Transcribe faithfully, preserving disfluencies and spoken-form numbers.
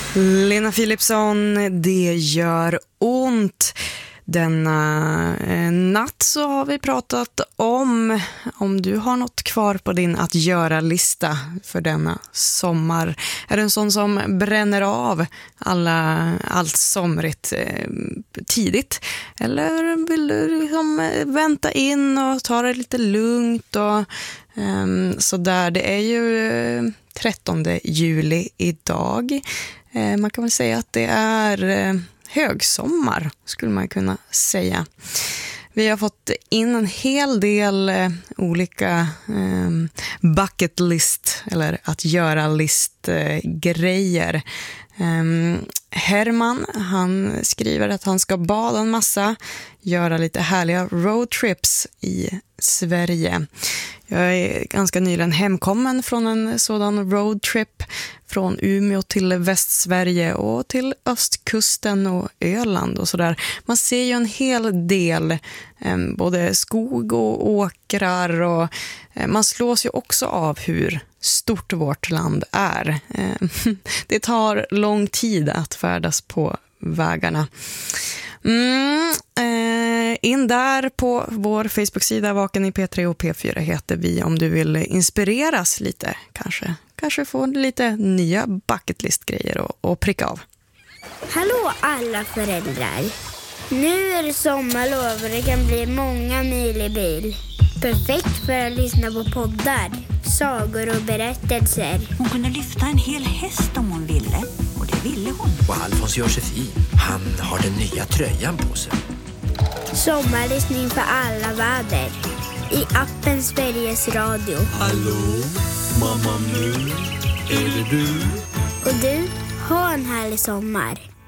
Lena Philipsson, det gör ont. Denna eh, natt så har vi pratat om om du har något kvar på din att göra-lista för denna sommar. Är du en sån som bränner av alla, allt somrigt eh, tidigt? Eller vill du liksom vänta in och ta det lite lugnt och eh, så där. Det är ju eh, trettonde juli idag. Eh, man kan väl säga att det är eh, högsommar, skulle man kunna säga. Vi har fått in en hel del eh, olika eh, bucket list eller att göra list eh, grejer. Eh, Herman, han skriver att han ska bada en massa, göra lite härliga roadtrips i Sverige. Jag är ganska nyligen hemkommen från en sådan roadtrip från Umeå till Västsverige och till östkusten och Öland och sådär. Man ser ju en hel del, eh, både skog och åkrar, och eh, man slås ju också av hur stort vårt land är. Eh, det tar lång tid att färdas på vägarna. Mm, eh, in där på vår Facebook-sida Vaken i P tre och P fyra heter vi, om du vill inspireras lite, kanske kanske få lite nya bucketlist-grejer och, och pricka av. Hallå alla föräldrar. Nu är det sommarlov och det kan bli många mil i bil. Perfekt för att lyssna på poddar, sagor och berättelser. Hon kunde lyfta en hel häst om hon ville. Och det ville hon. Och Alfons Josefin, han har den nya tröjan på sig. Sommarlyssning för alla väder. I appen Sveriges Radio. Hallå, mamma nu, är det du? Och du, ha en härlig sommar.